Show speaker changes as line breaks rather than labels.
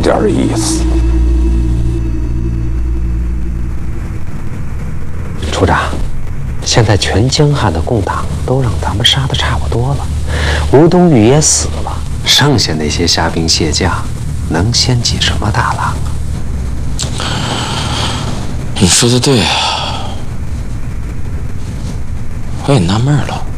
点意思。
处长，现在全江汉的共党都让咱们杀得差不多了，吴东玉也死了，剩下那些虾兵蟹将，能掀起什么大浪啊？
你说的对啊，我也纳闷了。